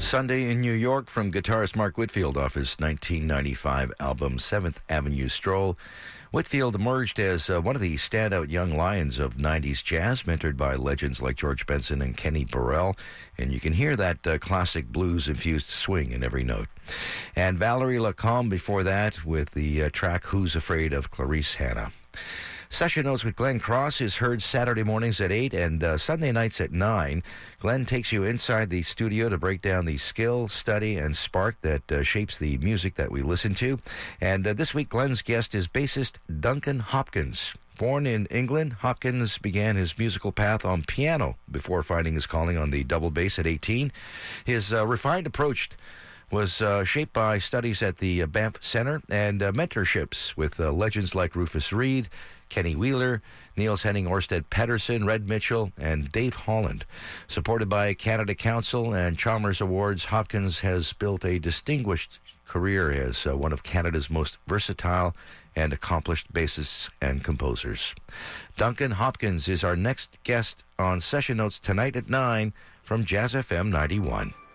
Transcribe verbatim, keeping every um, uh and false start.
Sunday in New York from guitarist Mark Whitfield off his nineteen ninety-five album seventh Avenue Stroll. Whitfield emerged as uh, one of the standout young lions of nineties jazz, mentored by legends like George Benson and Kenny Burrell, and you can hear that uh, classic blues-infused swing in every note. And Valerie Lacombe before that with the uh, track Who's Afraid of Clarice Hannah. Session Notes with Glenn Cross is heard Saturday mornings at eight and uh, Sunday nights at nine. Glenn takes you inside the studio to break down the skill, study, and spark that uh, shapes the music that we listen to. And uh, this week, Glenn's guest is bassist Duncan Hopkins. Born in England, Hopkins began his musical path on piano before finding his calling on the double bass at eighteen. His uh, refined approach was uh, shaped by studies at the uh, Banff Center and uh, mentorships with uh, legends like Rufus Reid, Kenny Wheeler, Niels Henning Orsted Pedersen, Red Mitchell, and Dave Holland. Supported by Canada Council and Chalmers Awards, Hopkins has built a distinguished career as uh, one of Canada's most versatile and accomplished bassists and composers. Duncan Hopkins is our next guest on Session Notes tonight at nine from Jazz F M ninety-one.